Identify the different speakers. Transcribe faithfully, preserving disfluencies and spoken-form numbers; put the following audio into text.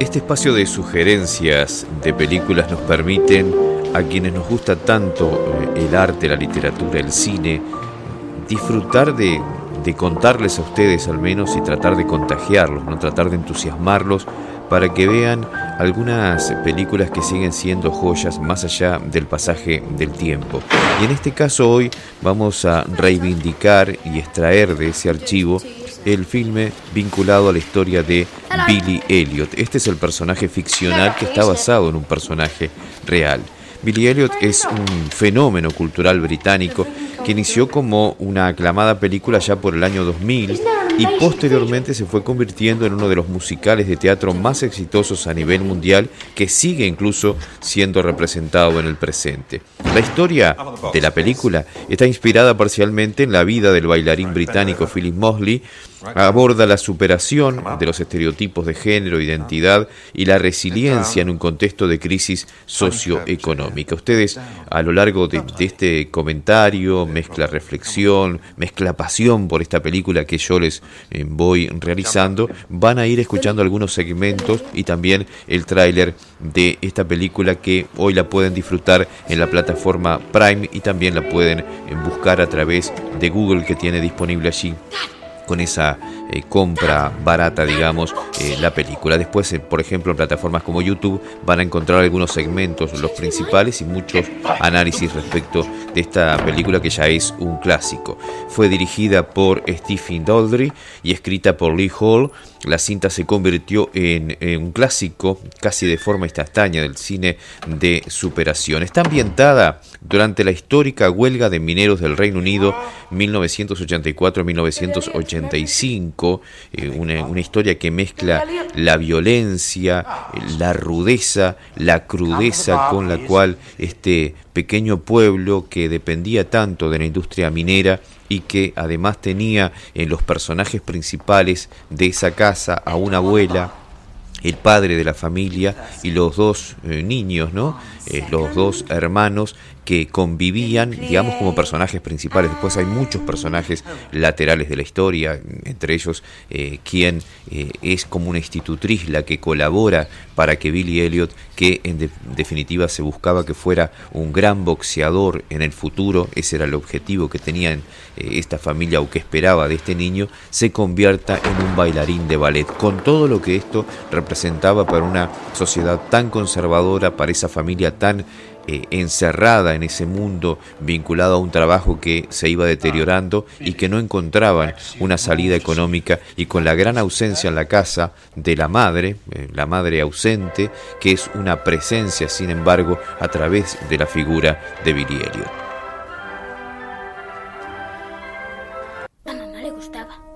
Speaker 1: Este espacio de sugerencias de películas nos permiten, a quienes nos gusta tanto el arte, la literatura, el cine, disfrutar de, de contarles a ustedes al menos y tratar de contagiarlos, ¿no? Tratar de entusiasmarlos para que vean algunas películas que siguen siendo joyas más allá del pasaje del tiempo. Y en este caso hoy vamos a reivindicar y extraer de ese archivo el filme vinculado a la historia de Billy Elliot. Este es el personaje ficcional que está basado en un personaje real. Billy Elliot es un fenómeno cultural británico que inició como una aclamada película ya por el año dos mil y posteriormente se fue convirtiendo en uno de los musicales de teatro más exitosos a nivel mundial, que sigue incluso siendo representado en el presente. La historia de la película está inspirada parcialmente en la vida del bailarín británico Philip Mosley. Aborda la superación de los estereotipos de género, identidad y la resiliencia en un contexto de crisis socioeconómica. Ustedes a lo largo de, de este comentario, mezcla reflexión, mezcla pasión por esta película que yo les eh, voy realizando, van a ir escuchando algunos segmentos y también el tráiler de esta película, que hoy la pueden disfrutar en la plataforma Prime y también la pueden eh, buscar a través de Google, que tiene disponible allí con esa eh, compra barata, digamos, eh, la película. Después, eh, por ejemplo, en plataformas como YouTube van a encontrar algunos segmentos, los principales, y muchos análisis respecto de esta película que ya es un clásico. Fue dirigida por Stephen Daldry y escrita por Lee Hall. La cinta se convirtió en, en un clásico casi de forma instantánea del cine de superación. Está ambientada durante la histórica huelga de mineros del Reino Unido, mil novecientos ochenta y cuatro a mil novecientos ochenta y cinco, eh, una, una historia que mezcla la violencia, la rudeza, la crudeza con la cual este pequeño pueblo, que dependía tanto de la industria minera y que además tenía en los personajes principales de esa casa a una abuela, el padre de la familia y los dos eh, niños, ¿no? Eh, los dos hermanos que convivían, digamos, como personajes principales. Después hay muchos personajes laterales de la historia, entre ellos eh, quien eh, es como una institutriz la que colabora para que Billy Elliot, que en de- definitiva se buscaba que fuera un gran boxeador en el futuro, ese era el objetivo que tenían eh, esta familia o que esperaba de este niño, se convierta en un bailarín de ballet, con todo lo que esto representaba para una sociedad tan conservadora, para esa familia tan Eh, encerrada en ese mundo, vinculado a un trabajo que se iba deteriorando y que no encontraban una salida económica, y con la gran ausencia en la casa de la madre, eh, la madre ausente, que es una presencia, sin embargo, a través de la figura de Billy Elliot.
Speaker 2: A mamá le gustaba.